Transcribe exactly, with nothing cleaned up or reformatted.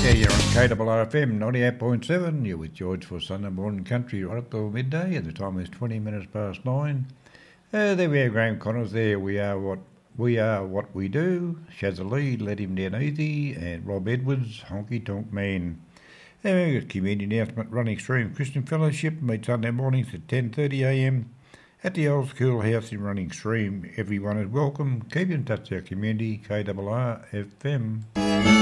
Yeah, you're on K R R F M ninety-eight point seven. You're with George for Sunday Morning Country right up till midday, and the time is twenty minutes past nine. Uh, there we are, Graham Connors. There we are. What we are, what we do. Shazza Lee, Let Him Down Easy, and Rob Edwards, Honky Tonk Man. And we've got community announcement. Running Stream Christian Fellowship meet Sunday mornings at ten thirty a m at the Old School House in Running Stream. Everyone is welcome. Keep in touch with our community. K R R F M.